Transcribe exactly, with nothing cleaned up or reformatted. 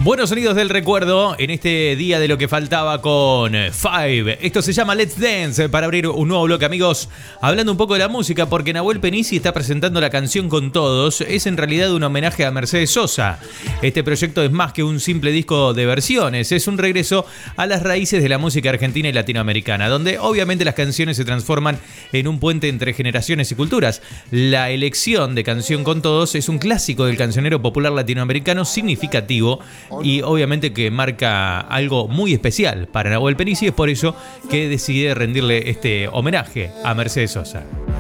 Buenos sonidos del recuerdo en este día de lo que faltaba con Five. Esto se llama Let's Dance para abrir un nuevo bloque, amigos. Hablando un poco de la música, porque Nahuel Penici está presentando la canción Con Todos. Es en realidad un homenaje a Mercedes Sosa. Este proyecto es más que un simple disco de versiones. Es un regreso a las raíces de la música argentina y latinoamericana, donde obviamente las canciones se transforman en un puente entre generaciones y culturas. La elección de Canción Con Todos es un clásico del cancionero popular latinoamericano significativo y obviamente que marca algo muy especial para Nahuel Penici. Es por eso que decide rendirle este homenaje a Mercedes Sosa.